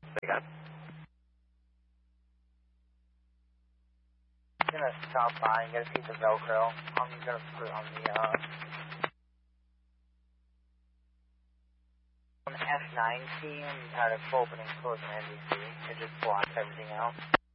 They got. I'm gonna stop by and get a piece of Velcro. I'm gonna put it on the F9 key and try to open and close an NBC. It just blocks everything out.